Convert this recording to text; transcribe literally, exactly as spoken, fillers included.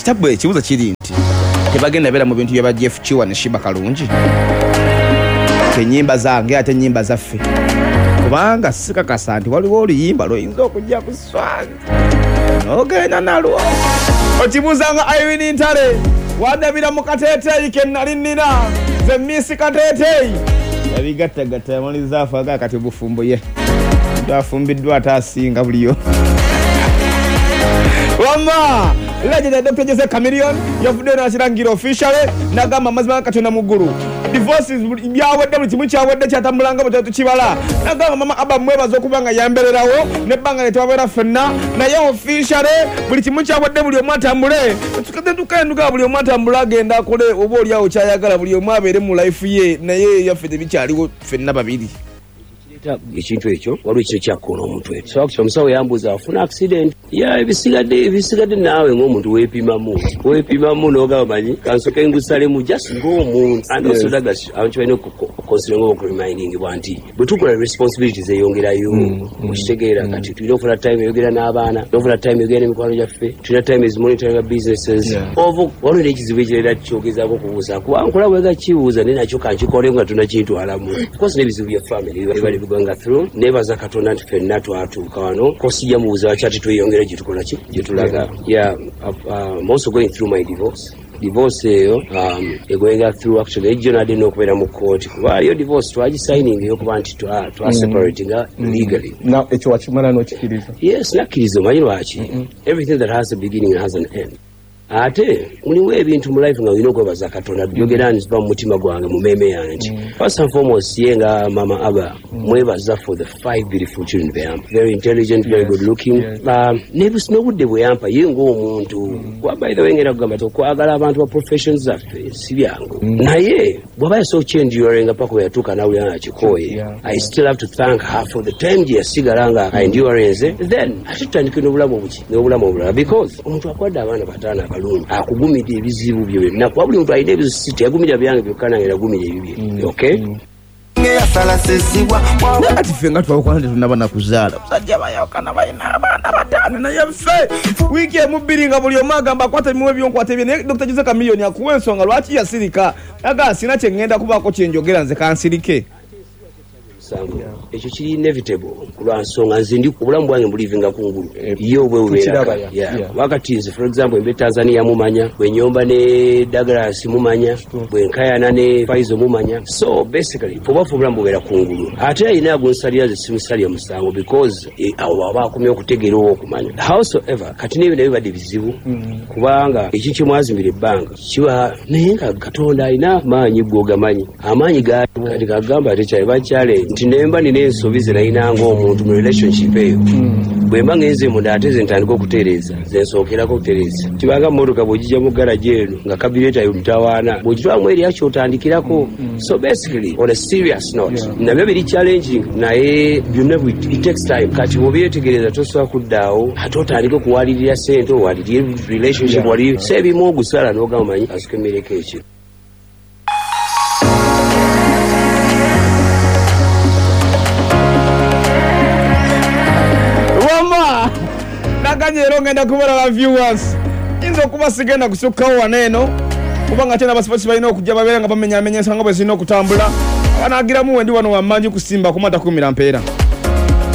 ekitabu ekibuzo kiri nti tebagenda beera mu bintu bya Jeff Chiwa ne Shiba Kalungi kenyimba zange ate nyimba zaffe kubanga sikakasa nti waliwo oluyimba lwoyinza okujja ku swag ogenda nalwo okibuzanga Irene Ntale wadabira mu kateeteeyi ke nali nnina ze misi kateeteeyi yabigattagatta yamaliza afaga kati bufumbo ye ndafumbiddwa atasinga buliyo wama legend Doctor Jose Chameleon yavudde n'akirangira officially nagamba mazima Katonda muggulu divorces byawedde buli kimu kyawedde kyatambulanga bwe tukibala nagamba mama aba mwebaza okubanga yambererawo nebbanga letawabeera ffenna naye officially buli kimu kyawedde buli omu atambule tukadde tukayenduka buli omu atambule agenda akole oba oliawo kyayagala buli omu abeere mu life ye naye yaffe tebikyaliwo ffenna babiri ekintu ekyo waliwo ekyo kyakkoona omuntu ekyo so actually omusawo yambuuza afuna accident ya ebisigadde ebisigadde naawe ng'omuntu weepimamu weepimamu n'ogamba manyi kansoke ngusalemu just ng'omuntu and also Douglas abantu balina okukonsidera ng'okuremindingibwa nti bwe tukola responsibilities eyongerayo okitegeera kati tulina okufuna time eyogera n'abaana n'okufuna time eyogera n'emikwano gyaffe tulina time ezimonitoringa businesses ovo waliwo n'ekizibu ekirera kyogezaako okubuuza kuba nkola bwega kibuuza naye nakyo kankikoleyo nga tunakintwalamu kosi n'ebizibu bya family bibali biganga through nebaza Katonda nti ffenna twatuuka wano kosijja mubuuza wakyati tweyongera gye tukola ki gye tulaga yeah uh, I'm also going through my divorce divorce eyo um, egoinga through actually ejjo nadde n'okubeera mu court kuba yo divorce twagisigning eyokuba nti twa twa separating mm. legally now ekyo wakimala n'okikiriza yes nakkiriza omanyi lwaki everything that has a beginning has an end ate mulimu ebintu mu life nga olina okwebaza Katonda byogera nziva mu mutima gwange mu meme yange first and foremost ye nga mama Aba mwebaza for the five beautiful children they are very intelligent very good looking nebus n'obudde bwe yampa ye ng'omuntu kwa by the way ngera kugamba tokwagala abantu ba professions zaffe si byangu naye bw'aba yasobola okyenduringa paka we yatuuka nawulira nga kikoye I still have to thank her for the time gye yasigala nga endurance then ate tutandike n'obulamu obuki n'obulamu obulala because omuntu akwadde abaana bataano akugumidde ebizibu byo byonna kuba buli muntu alina ebizibu yagumira byange byokka nange nagumira ebibye okay ati ffe nga twawukana tetunaba nakuzaala musajja bayawukana balina abaana bataano naye ffe wiiki emu bbiri nga buli omu agamba akwata ebimu ebyonkwata ebyo naye Doctor Jose Chameleon akuwa ensonga lwaki yasirika aga sina kye ŋŋenda kubaako kyenjogera nze kansirike ekyo kiri inevitable kulwa nsonga nze ndi obulamu bwange mbulivinga kungulu ye obwe bubeera wakati nze for example mbe Tanzania mumanya bwe nyomba ne Douglas mumanya bwe nkayana ne Faizo mumanya so basically fobafu obulamu bubeera kungulu ate ayina agunsalira ze simusalya musango because awo aba akomye okutegeera okumanya howsoever kati n'ebyo nabyo badde bizibu kubanga ekyo kyemwazimbira ebbanga kiba naye nga Katonda alina maanyi gwogamanyi amaanyi gali kati kagamba ate kyali bakyale nti nemba nina ensobi ze nalina ng'omuntu mu relationship eyo bwe mba ngenze munda ate ze ntandika okutereeza ze nsookerako okutereeza kibanga mmotoka bw'ogijja mu garaji eno nga kabireeta yo mutawaana bw'ogitwalamu eri akyo otandikirako so basically on a serious note nabyo biri challenging naye byonna it takes time kati bw'obyetegereza tosobola kuddaawo ate otandika okuwalirira ssente owalirire relationship walirire so ebimu ogusala n'ogamba manyi asukemereko ekyo naganyero ngenda kubala ba viewers inzo kuba sigenda kusukkawo waneeno kubanga tena basipasi balina okujja babeera nga bamenya amenyesa nga bwe zirina okutambula banagiramu wendi wano wamanyi kusimba kumata kumira mpeera